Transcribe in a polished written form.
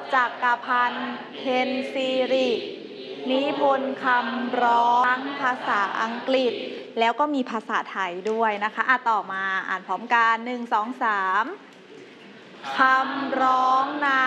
จักรพันธ์ เพ็ญศิรินิพนธ์คำร้องทั้งภาษาอังกฤษแล้วก็มีภาษาไทยด้วยนะคะต่อมาอ่านพร้อมกัน1 2 3คำร้องใน